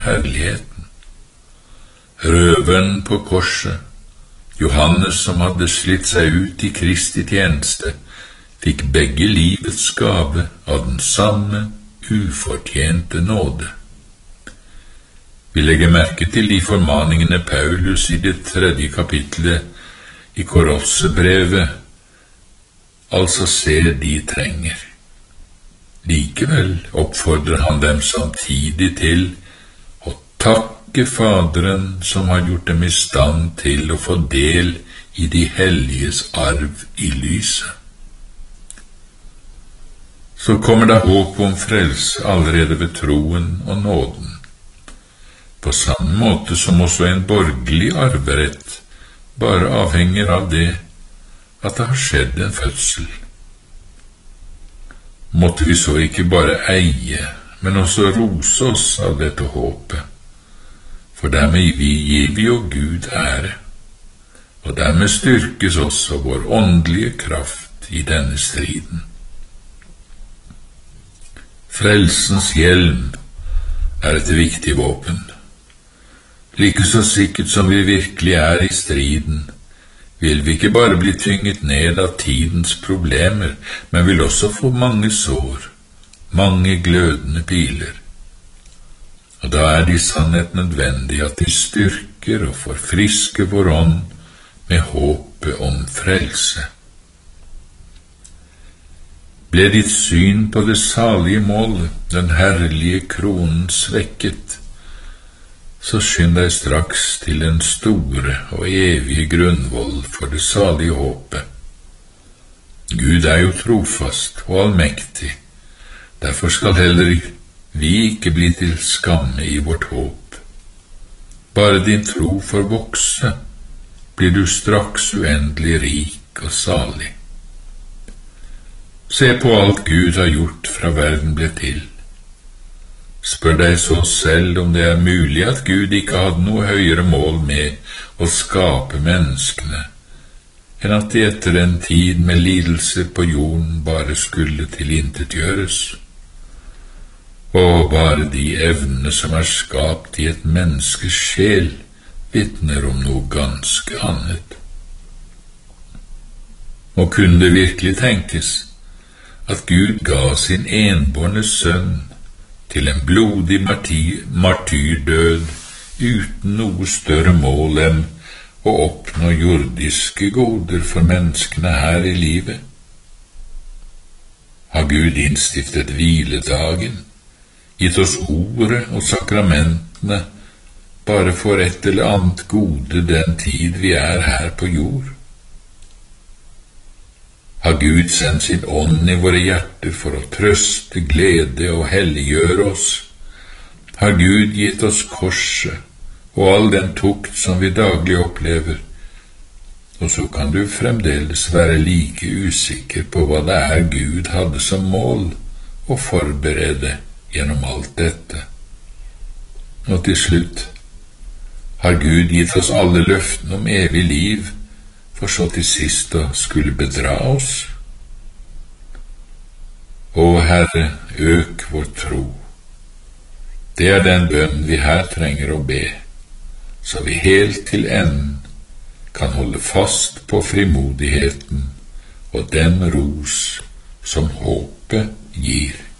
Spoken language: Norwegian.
herligheten. Røveren på korset, Johannes som hadde slitt seg ut i Kristi tjeneste, fikk begge livets gave av den samme ufortjente nåde. Vi legger merke til de formaningene Paulus i det 3. kapitlet i Kolossebrevet altså ser de trenger. Likevel oppfordrer han dem samtidig til å takke Faderen som har gjort dem i stand til å få del i de helliges arv i lyset. Så kommer det håp om frelse allerede ved troen og nåden, på samme måte som også en borgerlig arverett bare avhenger av det at det har skjedd en fødsel. Måtte vi så ikke bare eie, men også rose oss av dette håpet, for dermed gir vi jo Gud ære, og dermed styrkes også vår åndelige kraft i denne striden. Frelsens hjelm er et viktig våpen. Like så sikkert som vi virkelig er i striden, vil vi ikke bare bli tynget ned av tidens problemer, men vil også få mange sår, mange glødende piler. Og da er det i sannhet nødvendig at de styrker og forfrisker vår ånd med håpet om frelse. Ble ditt syn på det salige målet, den herlige kronen, svekket, så skynd deg straks til den store og evige grunnvoll for det salige håpet. Gud er jo trofast og allmektig, derfor skal heller vi ikke bli til skamme i vårt håp. Bare din tro får vokse, blir du straks uendelig rik og salig. Se på alt Gud har gjort fra verden ble til. Spør deg så selv om det er mulig at Gud ikke hadde noe høyere mål med å skape menneskene, enn at de etter en tid med lidelser på jorden bare skulle tilintetgjøres. Og bare de evnene som er skapt i et menneskes sjel, vitner om noe ganske annet. Og kunne det virkelig tenkes at Gud ga sin enbårne sønn til en blodig martyrdød uten noe større mål enn å oppnå jordiske goder for menneskene her i livet? Har Gud innstiftet hviledagen, gitt oss ordet og sakramentene bare for et eller annet gode den tid vi er her på jord? Har Gud sendt sin ånd i våre hjerter for å trøste, glede og helliggjøre oss? Har Gud gitt oss korset og all den tukt som vi daglig opplever? Og så kan du fremdeles være like usikker på hva det er Gud hadde som mål å forberede gjennom alt dette. Og til slutt, har Gud gitt oss alle løftene om evig liv, for så til sist å skulle bedra oss? Å Herre, øk vår tro. Det er den bønn vi her trenger å be, så vi helt til enden kan holde fast på frimodigheten og den ros som håpet gir.